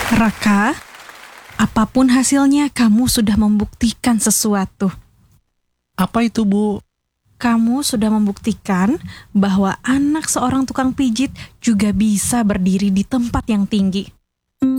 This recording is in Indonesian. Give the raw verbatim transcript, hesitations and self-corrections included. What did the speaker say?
Raka, apapun hasilnya, kamu sudah membuktikan sesuatu. Apa itu, Bu? Kamu sudah membuktikan bahwa anak seorang tukang pijit juga bisa berdiri di tempat yang tinggi.